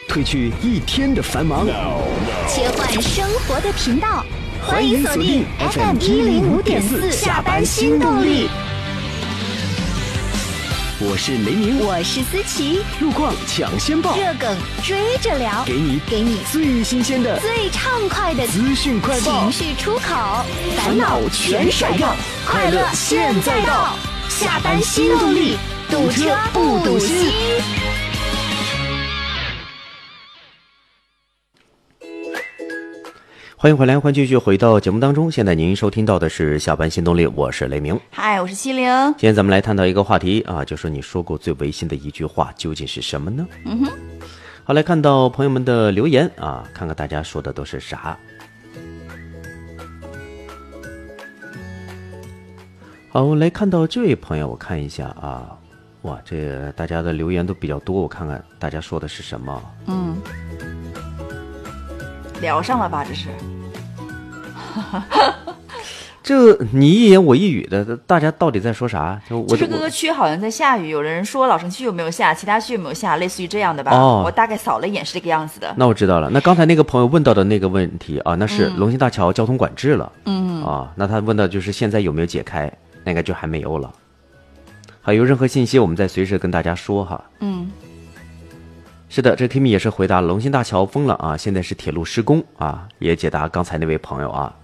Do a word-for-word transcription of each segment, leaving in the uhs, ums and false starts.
褪去一天的繁忙， 切换生活的频道， 欢迎锁定 F M 一零五点四下班新动力。我是雷鸣， 我是思琪， 路况抢先报， 热梗追着聊， 给你给你最新鲜的、 最畅快的资讯快报， 情绪出口，烦恼全甩掉，快乐现在到，下班新动力，堵车不堵心。 欢迎回来，欢迎继续回到节目当中。现在您收听到的是下班新动力，我是雷鸣。 嗨，我是七零。 今天咱们来探讨一个话题啊，就是你说过最违心的一句话究竟是什么呢？ 嗯哼。 好，来看到朋友们的留言啊，看看大家说的都是啥。好，我来看到这位朋友，我看一下啊，哇，这大家的留言都比较多，我看看大家说的是什么。 嗯。聊上了吧，这是。 这你一言我一语的，大家到底在说啥？就我就是各个区好像在下雨，有人说老城区有没有下，其他区有没有下，类似于这样的吧。 哦， 我大概扫了一眼是这个样子的。 那我知道了。那刚才那个朋友问到的那个问题啊，那是龙兴大桥交通管制了。 嗯啊，那他问的就是现在有没有解开，那个就还没有了。还有任何信息，我们再随时跟大家说哈。 嗯。 是的，这 Kimi 也是回答龙兴大桥封了啊，现在是铁路施工啊，也解答刚才那位朋友啊。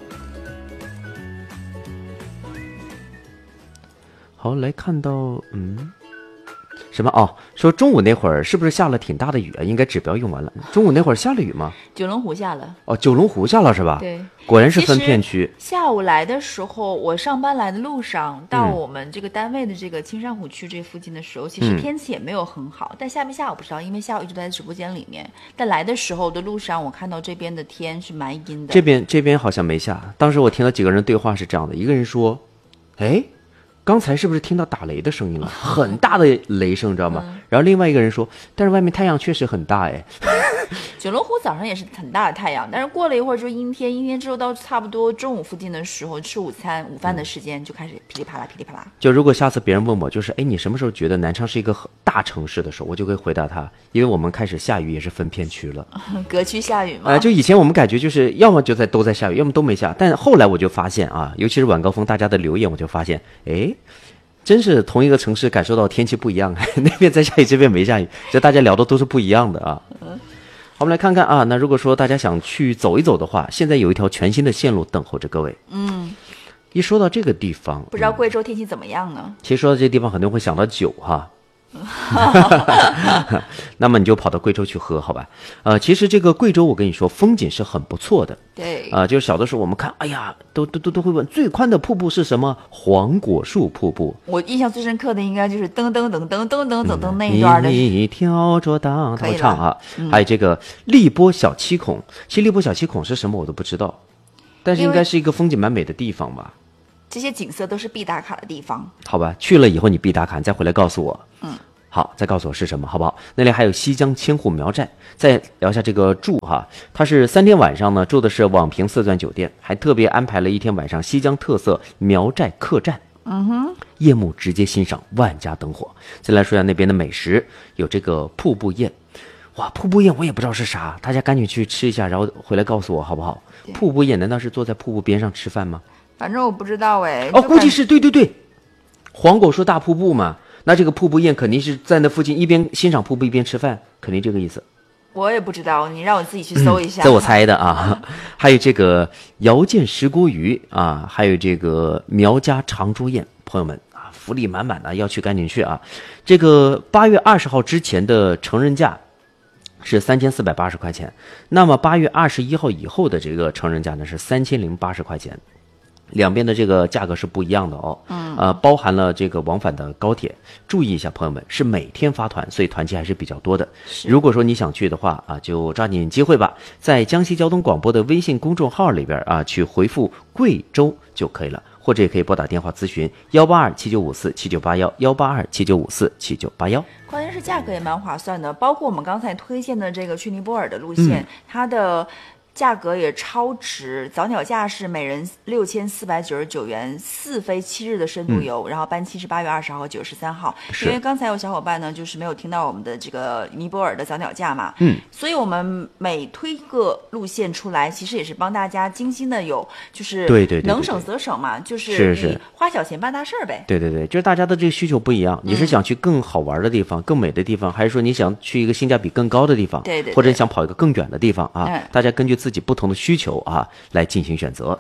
好，来看到嗯，什么哦？说中午那会儿是不是下了挺大的雨啊？应该指标用完了。中午那会儿下了雨吗？ 九龙湖下了。 哦，九龙湖下了是吧？ 对， 果然是分片区。 下午来的时候，我上班来的路上到我们这个单位的这个青山湖区这附近的时候，嗯、其实天气也没有很好，但下没下我不知道，因为下午一直都在直播间里面。但来的时候的路上，我看到这边的天是蛮阴的。 这边这边好像没下。当时我听到几个人对话是这样的，一个人说：“哎。”刚才是不是听到打雷的声音了？很大的雷声，知道吗？嗯、然后另外一个人说，但是外面太阳确实很大哎。 九龙湖早上也是很大的太阳，但是过了一会儿就阴天，阴天之后到差不多中午附近的时候吃午餐午饭的时间就开始噼里啪啦噼里啪啦。 就如果下次别人问我，就是哎你什么时候觉得南昌是一个大城市的时候，我就会回答他，因为我们开始下雨也是分片区了。 隔区下雨吗？ 呃，就以前我们感觉就是要么就在都在下雨，要么都没下，但后来我就发现啊，尤其是晚高峰大家的留言，我就发现哎。真是同一个城市感受到天气不一样，那边在下雨，这边没下雨，这大家聊的都是不一样的啊。好，我们来看看啊，那如果说大家想去走一走的话，现在有一条全新的线路等候着各位。 嗯， 一说到这个地方， 不知道贵州天气怎么样呢？ 嗯、其实说到这个地方，很多人会想到酒哈。那么你就跑到贵州去喝好吧。呃，其实这个贵州我跟你说风景是很不错的。 对啊、呃，就是小的时候我们看，哎呀，都都都都会问最宽的瀑布是什么？黄果树瀑布。 我印象最深刻的应该就是噔噔噔噔噔噔噔噔那一段的。 你跳着荡，他会唱啊。 嗯、 还有这个荔波小七孔，其实荔波小七孔是什么我都不知道，但是应该是一个风景蛮美的地方吧。 这些景色都是必打卡的地方， 好吧？去了以后你必打卡，你再回来告诉我。 嗯， 好，再告诉我是什么，好不好？那里还有西江千户苗寨，再聊一下这个住哈，它是三天晚上呢，住的是网评四钻酒店，还特别安排了一天晚上西江特色苗寨客栈。 嗯哼， 夜幕直接欣赏万家灯火。再来说一下那边的美食，有这个瀑布宴。哇，瀑布宴我也不知道是啥，大家赶紧去吃一下，然后回来告诉我好不好？瀑布宴难道是坐在瀑布边上吃饭吗？ 反正我不知道哎。 哦，估计是对对对，黄果树大瀑布嘛，那这个瀑布宴肯定是在那附近一边欣赏瀑布一边吃饭，肯定这个意思。 我也不知道，你让我自己去搜一下。 这、嗯、我猜的啊。还有这个姚建石锅鱼啊，还有这个苗家长桌宴，朋友们啊，福利满满的，要去赶紧去啊。这个八月二十号之前的成人价是三千四百八十块钱，那么八月二十一号以后的这个成人价呢是三千零八十块钱。两边的这个价格是不一样的哦， 嗯， 呃，包含了这个往返的高铁。注意一下，朋友们，是每天发团，所以团期还是比较多的。如果说你想去的话啊，就抓紧机会吧，在江西交通广播的微信公众号里边啊，去回复贵州就可以了，或者也可以拨打电话咨询幺八二七九五四七九八幺幺八二七九五四七九八幺。 关键是价格也蛮划算的，包括我们刚才推荐的这个去尼泊尔的路线，嗯、它的价格也超值，早鸟价是每人六千四百九十九元，四飞七日的深度游，嗯、然后班期是八月二十号和九月十三号。因为刚才有小伙伴呢，就是没有听到我们的这个尼泊尔的早鸟价嘛，嗯，所以我们每推一个路线出来，其实也是帮大家精心的有，就是对对对， 能省则省嘛，就是你花小钱办大事儿呗。 对对对，就是大家的这个需求不一样，你是想去更好玩的地方、嗯、更美的地方，还是说你想去一个性价比更高的地方？ 对 对, 对， 或者想跑一个更远的地方啊？ 嗯、 大家根据自己不同的需求啊来进行选择。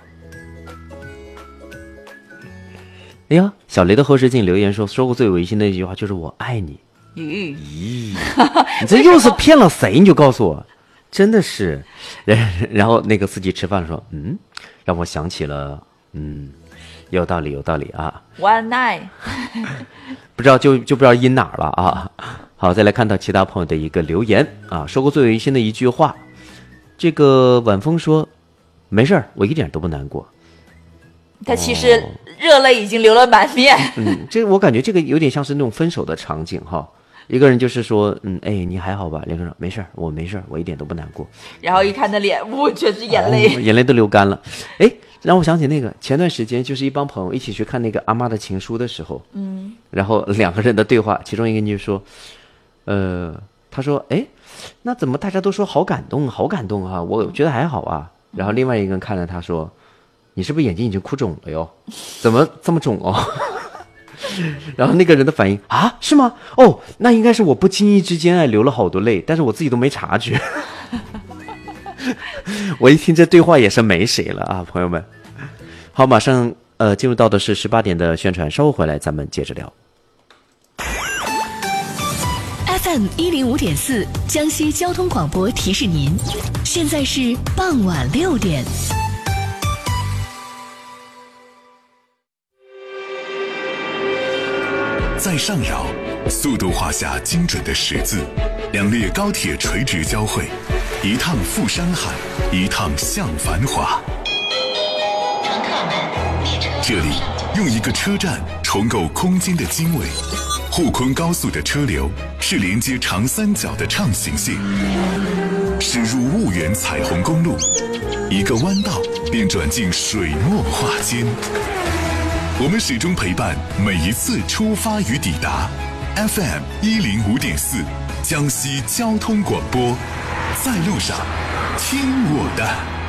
哎呀，小雷的后视镜留言说，说过最违心的一句话就是我爱你。 咦咦，你这又是骗了谁？你就告诉我，真的是。然后那个司机吃饭说，嗯，让我想起了，嗯，有道理，有道理啊。 One night， 不知道就就不知道阴哪儿了啊。好，再来看到其他朋友的一个留言啊，说过最违心的一句话。这个晚风说，没事儿，我一点都不难过。 他其实热泪已经流了满面。 哦、嗯，这我感觉这个有点像是那种分手的场景哈。一个人就是说，嗯，哎，你还好吧？另一个人说没事儿，我没事儿，我一点都不难过。 然后一看他脸，我全是眼泪、 哦，眼泪都流干了。哎，让我想起那个前段时间就是一帮朋友一起去看那个《阿妈的情书》的时候，嗯，然后两个人的对话，其中一个人就说，呃，他说，哎。那怎么大家都说好感动好感动啊，我觉得还好啊。然后另外一个人看着他说，你是不是眼睛已经哭肿了哟？怎么这么肿哦？然后那个人的反应啊，是吗？哦，那应该是我不经意之间哎流了好多泪，但是我自己都没察觉。我一听这对话也是没谁了啊，朋友们。好，马上呃进入到的是十八点的宣传，稍后回来咱们接着聊。 F M 一零五点四，江西交通广播提示您，现在是傍晚六点。 在上饶，速度画下精准的十字，两列高铁垂直交汇，一趟赴山海，一趟向繁华。这里用一个车站重构空间的经纬。沪昆高速的车流是连接长三角的畅行线，驶入婺源彩虹公路，一个弯道便转进水墨画间。我们始终陪伴每一次出发与抵达。F M 一零五点四，江西交通广播，在路上听我的。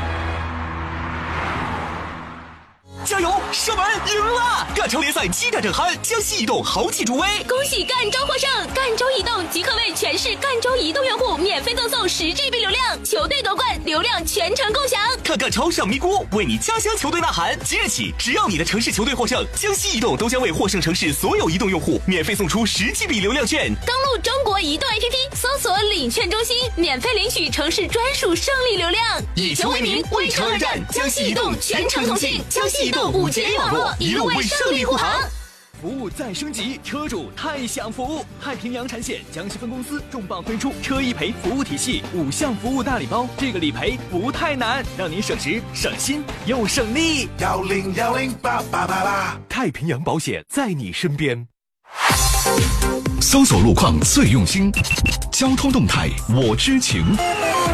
加油！射门赢了！赣州联赛激战正酣，江西移动豪气助威。 恭喜赣州获胜！赣州移动即可为全市赣州移动用户免费赠送十 G B 流量，球队夺冠，流量全程共享。 看赣超上咪咕，为你家乡球队呐喊。即日起，只要你的城市球队获胜，江西移动都将为获胜城市所有移动用户免费送出十 G B 流量券。 登录中国移动 A P P， 搜索领券中心，免费领取城市专属胜利流量。 以球为名，为城而战，江西移动全程同信，江西移动五 G A 网络，一路为胜利护航。 服务再升级，车主太享福！太平洋产险江西分公司重磅推出车一赔服务体系五项服务大礼包，这个理赔不太难，让您省时省心又省力。 幺零幺零八八八八， 太平洋保险在你身边。 搜索路况最用心，交通动态我知情。